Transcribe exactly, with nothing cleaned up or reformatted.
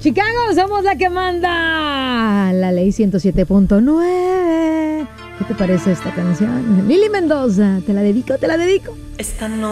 Chicago, somos la que manda. La ley ciento siete punto nueve. ¿Qué te parece esta canción? Lili Mendoza, te la dedico, te la dedico. Esta noche